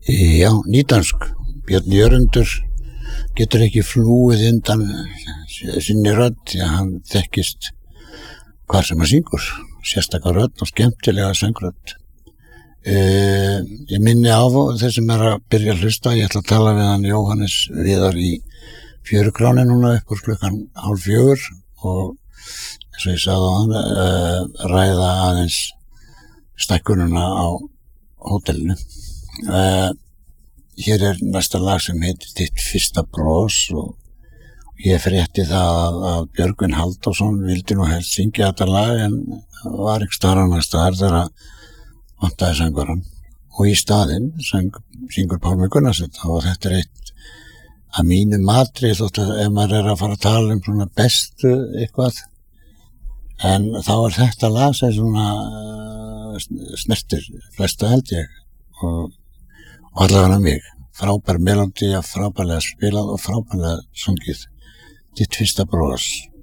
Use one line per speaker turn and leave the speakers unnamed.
Já, nýdansk. Björn Jörundur getur ekki flúið undan sinni rödd, því að hann þekkist hvar sem hann syngur, sérstakar rödd og skemmtilega söngrödd. Ég minni á þeir sem að byrja að hlusta, ég ætla að tala við hann Jóhannes Viðar í Fjörukráni núna upp úr 3:30 og eins og ég sagði á hann, ræða aðeins stækkununa á hótelinu. Hér næsta lag sem heitir Þitt fyrsta bros og ég frétti það að Björgvin Halldórsson vildi nú helst syngja þetta lag en var ekki starfana staðar þegar að vantaði söngurann og í staðinn syngur Pálmi Gunnarsson og þetta eitt að mínu matri þótt að ef maður að fara að tala svona bestu eitthvað en þá þetta lag sem svona snertir flesta held ég og allavega mig, frábær melodía, frábærlega spilað og frábærlega sungið. Þitt fyrsta bros.